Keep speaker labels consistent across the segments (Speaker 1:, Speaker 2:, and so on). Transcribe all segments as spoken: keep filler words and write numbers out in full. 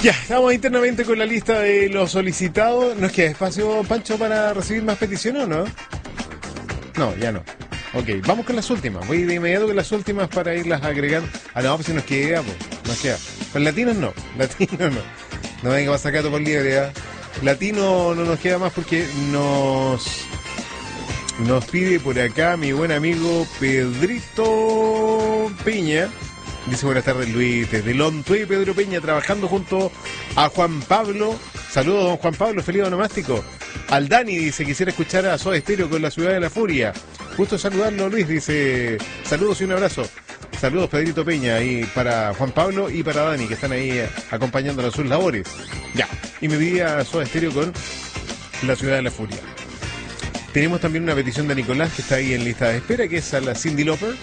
Speaker 1: Ya, estamos internamente con la lista de los solicitados. ¿Nos queda espacio, Pancho, para recibir más peticiones o no? No, ya no. Ok, vamos con las últimas. Voy de inmediato con las últimas para irlas agregando. Ah, no, pues si nos queda, pues, nos queda. Con latinos no, latinos no. No venga a sacar gato por liebre, ¿eh? Latino no nos queda más porque nos... Nos pide por acá mi buen amigo Pedrito Peña. Dice buenas tardes Luis, desde Lontué, Pedro Peña, trabajando junto a Juan Pablo. Saludos don Juan Pablo, feliz onomástico. Al Dani dice, quisiera escuchar a Soda Stereo con La Ciudad de la Furia. Justo saludarlo Luis, dice, saludos y un abrazo. Saludos Pedrito Peña, y para Juan Pablo y para Dani, que están ahí acompañándolo en sus labores. Ya, y me pedía a Soda Stereo con La Ciudad de la Furia. Tenemos también una petición de Nicolás, que está ahí en lista de espera, que es a la Cyndi Lauper.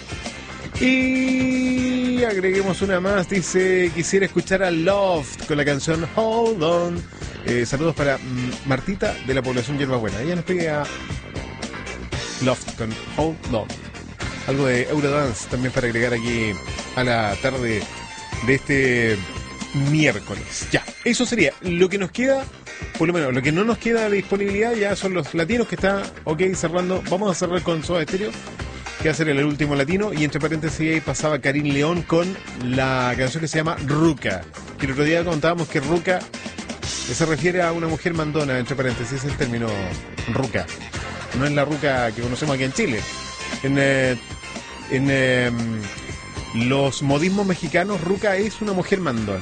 Speaker 1: Y agreguemos una más, dice, quisiera escuchar a Loft con la canción Hold On. Eh, saludos para mm, Martita de la población Yerbabuena. Ella nos pide a Loft con Hold On. Algo de Eurodance también para agregar aquí a la tarde de este miércoles. Ya, eso sería lo que nos queda. Por lo menos, lo que no nos queda de disponibilidad ya son los latinos, que está ok cerrando. Vamos a cerrar con Soda Stereo, que va a ser el último latino, y entre paréntesis ahí pasaba Karim León con la canción que se llama Ruca, que el otro día contábamos que Ruca se refiere a una mujer mandona, entre paréntesis, es el término Ruca, no es la Ruca que conocemos aquí en Chile. En, eh, en eh, los modismos mexicanos, Ruca es una mujer mandona.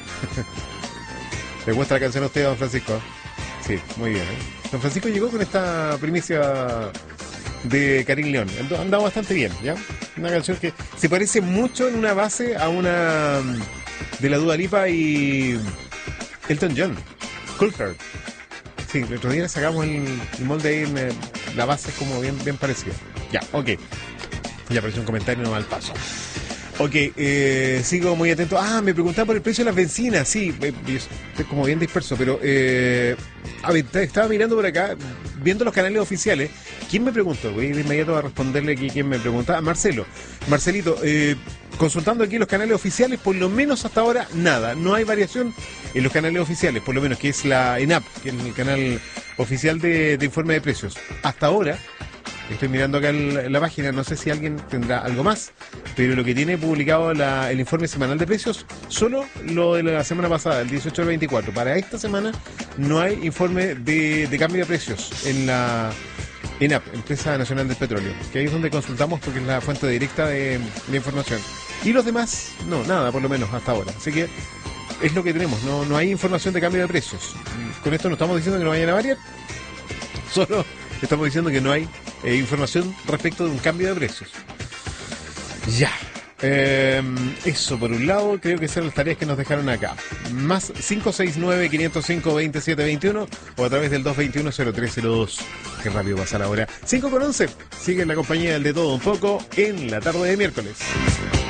Speaker 1: ¿Le gusta la canción a usted, don Francisco? Sí, muy bien, ¿eh? Don Francisco llegó con esta primicia de Karim León. Ha andado bastante bien, ¿ya? Una canción que se parece mucho en una base a una de la Dua Lipa y Elton John, Cool Heart. Sí, el otro día sacamos el, el molde ahí, en, eh, la base es como bien, bien parecida. Ya, ok. Ya apareció un comentario no mal paso. Ok, eh, sigo muy atento. Ah, me preguntaba por el precio de las bencinas. Sí, eh, estoy como bien disperso, pero eh, a ver, estaba mirando por acá, viendo los canales oficiales. ¿Quién me preguntó? Voy de inmediato a responderle aquí quién me preguntaba. Marcelo. Marcelito, eh, consultando aquí los canales oficiales, por lo menos hasta ahora nada. No hay variación en los canales oficiales, por lo menos, que es la ENAP, que es el canal oficial de, de informe de precios. Hasta ahora, estoy mirando acá en la página, no sé si alguien tendrá algo más, pero lo que tiene publicado la, el informe semanal de precios, solo lo de la semana pasada, el dieciocho al veinticuatro. Para esta semana no hay informe de, de cambio de precios en la ENAP, Empresa Nacional del Petróleo, que ahí es donde consultamos porque es la fuente directa de, de información. Y los demás, no, nada, por lo menos hasta ahora. Así que es lo que tenemos, no, no hay información de cambio de precios. Con esto no estamos diciendo que no vayan a variar, solo estamos diciendo que no hay eh, información respecto de un cambio de precios. Ya. Eh, eso por un lado, creo que son las tareas que nos dejaron acá. Más cinco seis nueve, cinco cero cinco, dos siete dos uno o a través del dos dos uno, cero tres cero dos. Qué rápido pasa la hora. cinco con once. Sigue en la compañía del De Todo Un Poco en la tarde de miércoles.